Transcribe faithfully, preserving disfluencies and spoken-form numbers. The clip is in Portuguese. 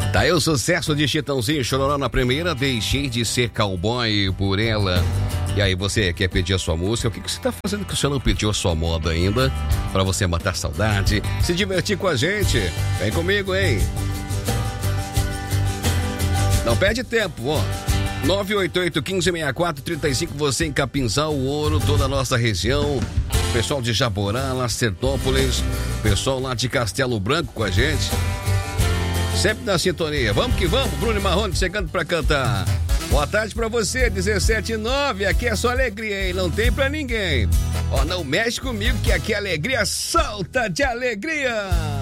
Tá aí o sucesso de Chitãozinho e Chororó na primeira, Deixei de Ser Cowboy por Ela. E aí, você quer pedir a sua música? O que, que você tá fazendo que você não pediu a sua moda ainda? Pra você matar saudade, se divertir com a gente. Vem comigo, hein? Não perde tempo, ó. nove oito oito, um cinco, seis quatro, três cinco, você em Capinzal, Ouro, toda a nossa região. Pessoal de Jaborá, Lacertópolis, pessoal lá de Castelo Branco com a gente. Sempre na sintonia. Vamos que vamos, Bruno Marrone chegando pra cantar. Boa tarde pra você, dezessete e nove, aqui é só alegria, hein? Não tem pra ninguém. Ó, não mexe comigo que aqui a alegria salta de alegria.